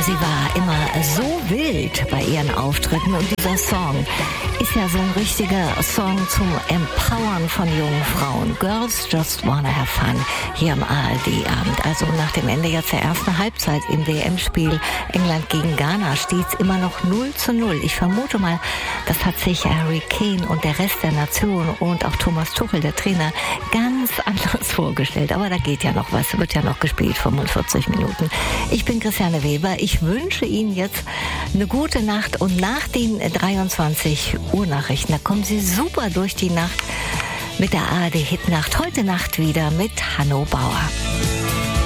Sie war immer so wild bei ihren Auftritten und dieser Song ist ja so ein richtiger Song zum Empowern von jungen Frauen. Girls Just Wanna Have Fun hier am ARD-Abend. Also nach dem Ende jetzt der ersten Halbzeit im WM-Spiel England gegen Ghana steht es immer noch 0:0. Ich vermute mal, das hat sich Harry Kane und der Rest der Nation und auch Thomas Tuchel, der Trainer, ganz anders vorgestellt. Aber da geht ja noch was, wird ja noch gespielt, 45 Minuten. Ich bin Christiane Weber. Ich wünsche Ihnen jetzt eine gute Nacht und nach den 23 Uhr Nachrichten, da kommen Sie super durch die Nacht mit der ARD Hitnacht. Heute Nacht wieder mit Hanno Bauer.